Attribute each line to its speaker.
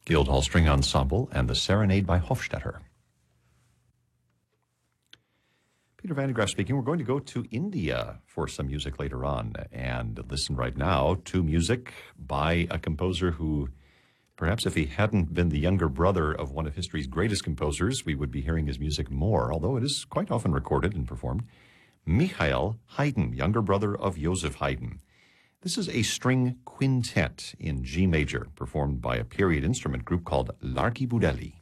Speaker 1: Guildhall String Ensemble and the Serenade by Hofstetter. Peter Van de Graaff speaking. We're going to go to India for some music later on and listen right now to music by a composer who, perhaps if he hadn't been the younger brother of one of history's greatest composers, we would be hearing his music more, although it is quite often recorded and performed. Michael Haydn, younger brother of Joseph Haydn. This is a string quintet in G major, performed by a period instrument group called L'Archibaudelli.